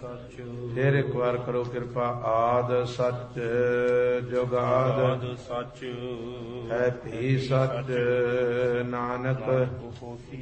ਸੱਚ। ਫਿਰ ਇੱਕ ਵਾਰ ਕਰੋ ਕਿਰਪਾ। ਆਦ ਸੱਚ ਜੁਗਾਦ ਸੱਚ ਹੈ ਭੀ ਸੱਚ ਨਾਨਕ ਹੋਸੀ